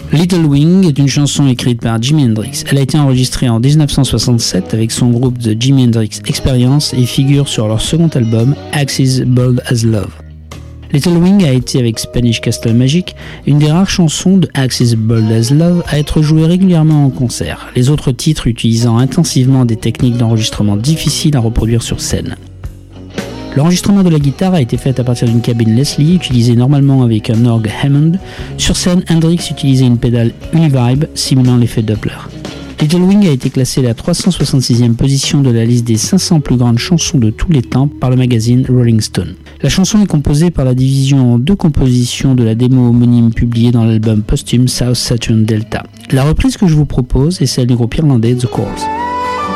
Little Wing est une chanson écrite par Jimi Hendrix. Elle a été enregistrée en 1967 avec son groupe The Jimi Hendrix Experience et figure sur leur second album Axis Bold as Love. Little Wing a été, avec Spanish Castle Magic, une des rares chansons de Axis Bold as Love à être jouée régulièrement en concert, les autres titres utilisant intensivement des techniques d'enregistrement difficiles à reproduire sur scène. L'enregistrement de la guitare a été fait à partir d'une cabine Leslie utilisée normalement avec un orgue Hammond. Sur scène, Hendrix utilisait une pédale Univibe simulant l'effet Doppler. Little Wing a été classé à la 366e position de la liste des 500 plus grandes chansons de tous les temps par le magazine Rolling Stone. La chanson est composée par la division en deux compositions de la démo homonyme publiée dans l'album posthume South Saturn Delta. La reprise que je vous propose est celle du groupe irlandais The Corrs.